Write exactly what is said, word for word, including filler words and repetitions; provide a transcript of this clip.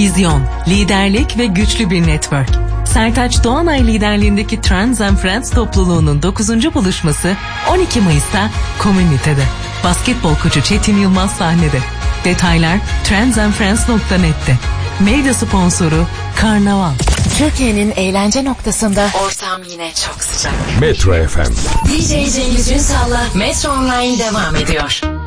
Vizyon, liderlik ve güçlü bir network. Sertaç Doğanay liderliğindeki Trends and Friends topluluğunun dokuzuncu buluşması on iki Mayıs'ta Komünite'de. Basketbol koçu Çetin Yılmaz sahnede. Detaylar trends and friends nokta net'te. Medya sponsoru Karnaval. Türkiye'nin eğlence noktasında ortam yine çok sıcak. Metro F M. D J Cengiz Ünsal'la Metro Online devam ediyor.